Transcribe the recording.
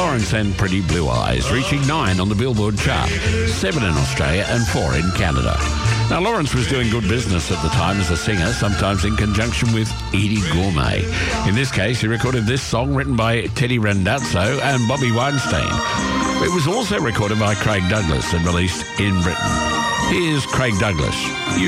Lawrence and Pretty Blue Eyes, reaching 9 on the Billboard chart, 7 in Australia and 4 in Canada. Now, Lawrence was doing good business at the time as a singer, sometimes in conjunction with Edie Gourmet. In this case, he recorded this song written by Teddy Randazzo and Bobby Weinstein. It was also recorded by Craig Douglas and released in Britain. Here's Craig Douglas.